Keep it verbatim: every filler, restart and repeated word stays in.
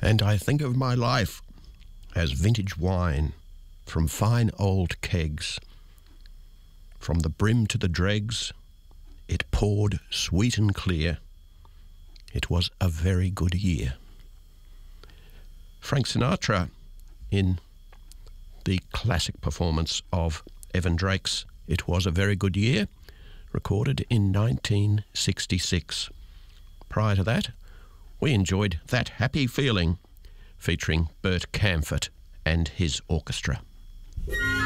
And I think of my life as vintage wine from fine old kegs. From the brim to the dregs, it poured sweet and clear. It was a very good year. Frank Sinatra, in the classic performance of Evan Drake's It Was a Very Good Year, recorded in nineteen sixty-six. Prior to that, we enjoyed That Happy Feeling, featuring Bert Kaempfert and his orchestra.